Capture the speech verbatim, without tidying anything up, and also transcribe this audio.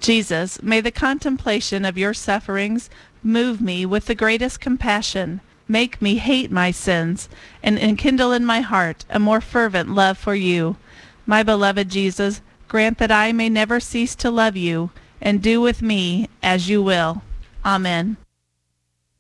Jesus, may the contemplation of your sufferings move me with the greatest compassion. Make me hate my sins, and enkindle in my heart a more fervent love for you. My beloved Jesus, grant that I may never cease to love you, and do with me as you will. Amen.